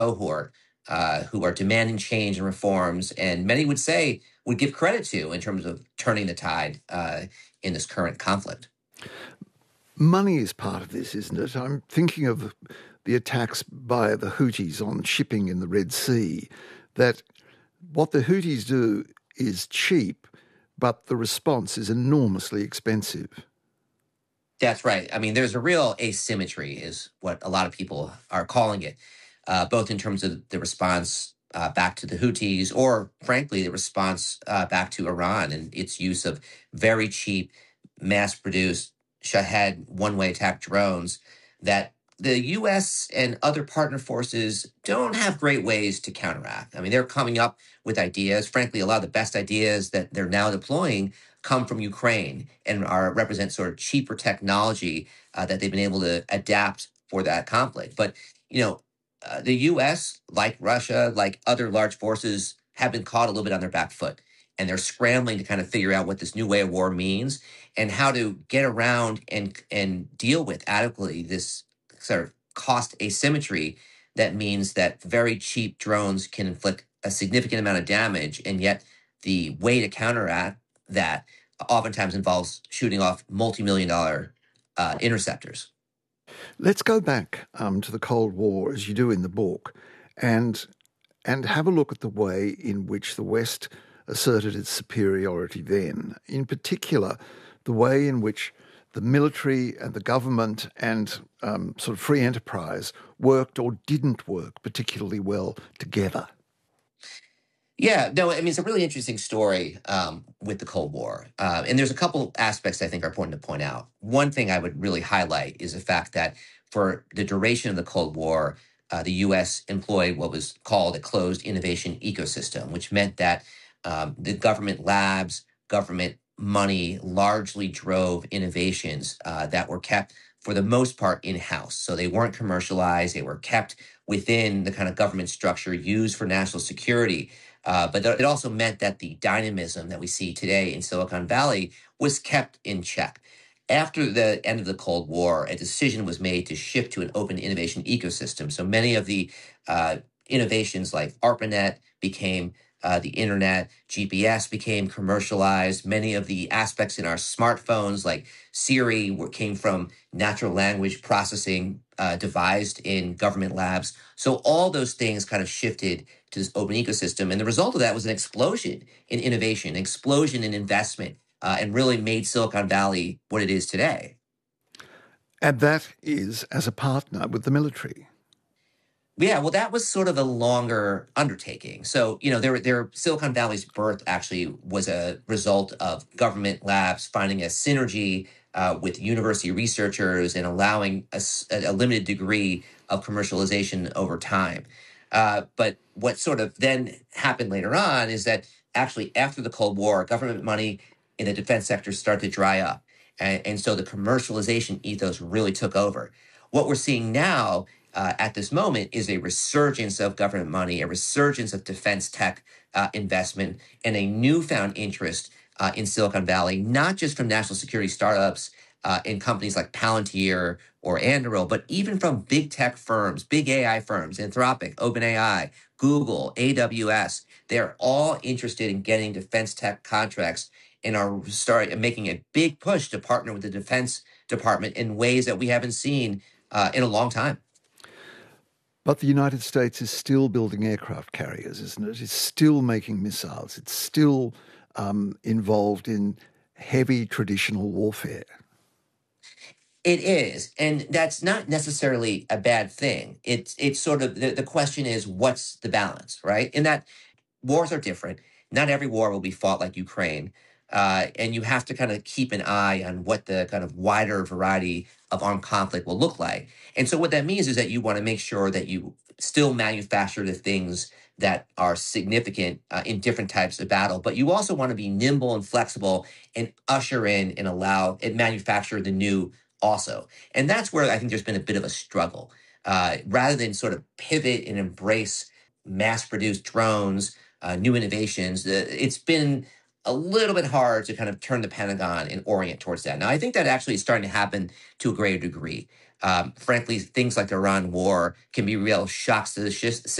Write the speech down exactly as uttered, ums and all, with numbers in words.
cohort uh, who are demanding change and reforms, and many would say would give credit to in terms of turning the tide uh, in this current conflict. Money is part of this, isn't it? I'm thinking of the attacks by the Houthis on shipping in the Red Sea, that what the Houthis do is cheap, but the response is enormously expensive. That's right. I mean, there's a real asymmetry is what a lot of people are calling it, uh, both in terms of the response uh, back to the Houthis or, frankly, the response uh, back to Iran and its use of very cheap, mass-produced Shahed one-way attack drones that the U S and other partner forces don't have great ways to counteract. I mean, they're coming up with ideas. Frankly, a lot of the best ideas that they're now deploying come from Ukraine and are represent sort of cheaper technology uh, that they've been able to adapt for that conflict. But, you know, uh, the U S, like Russia, like other large forces, have been caught a little bit on their back foot. And they're scrambling to kind of figure out what this new way of war means and how to get around and and deal with adequately this sort of cost asymmetry that means that very cheap drones can inflict a significant amount of damage, and yet the way to counteract that oftentimes involves shooting off multi-million dollar uh, interceptors. Let's go back um, to the Cold War, as you do in the book, and and have a look at the way in which the West asserted its superiority then. In particular, the way in which the military and the government and um, sort of free enterprise worked or didn't work particularly well together. Yeah, no, I mean, it's a really interesting story um, with the Cold War. Uh, and there's a couple aspects I think are important to point out. One thing I would really highlight is the fact that for the duration of the Cold War, uh, the U S employed what was called a closed innovation ecosystem, which meant that um, the government labs, government money largely drove innovations uh, that were kept, for the most part, in-house. So they weren't commercialized. They were kept within the kind of government structure used for national security. Uh, but th- it also meant that the dynamism that we see today in Silicon Valley was kept in check. After the end of the Cold War, a decision was made to shift to an open innovation ecosystem. So many of the uh, innovations like ARPANET became uh, the internet, G P S became commercialized. Many of the aspects in our smartphones like Siri were, came from natural language processing uh, devised in government labs. So all those things kind of shifted to this open ecosystem. And the result of that was an explosion in innovation, an explosion in investment, uh, and really made Silicon Valley what it is today. And that is as a partner with the military. Yeah, well, that was sort of a longer undertaking. So, you know, there, there, Silicon Valley's birth actually was a result of government labs finding a synergy uh, with university researchers and allowing a, a limited degree of commercialization over time. Uh, but what sort of then happened later on is that actually after the Cold War, government money in the defense sector started to dry up. And, and so the commercialization ethos really took over. What we're seeing now uh, at this moment is a resurgence of government money, a resurgence of defense tech uh, investment, and a newfound interest uh, in Silicon Valley, not just from national security startups uh, in companies like Palantir or Anduril, but even from big tech firms, big A I firms, Anthropic, OpenAI, Google, A W S. They're all interested in getting defense tech contracts and are start making a big push to partner with the Defense Department in ways that we haven't seen uh, in a long time. But the United States is still building aircraft carriers, isn't it? It's still making missiles. It's still um, involved in heavy traditional warfare. It is, and that's not necessarily a bad thing. It's it's sort of the, the question is what's the balance, right? In that wars are different. Not every war will be fought like Ukraine. Uh, and you have to kind of keep an eye on what the kind of wider variety of armed conflict will look like. And so what that means is that you want to make sure that you still manufacture the things that are significant uh, in different types of battle, but you also want to be nimble and flexible and usher in and allow and manufacture the new also. And that's where I think there's been a bit of a struggle. Uh, rather than sort of pivot and embrace mass-produced drones, uh, new innovations, uh, it's been a little bit hard to kind of turn the Pentagon and orient towards that. Now, I think that actually is starting to happen to a greater degree. Um, frankly, things like the Iran war can be real shocks to the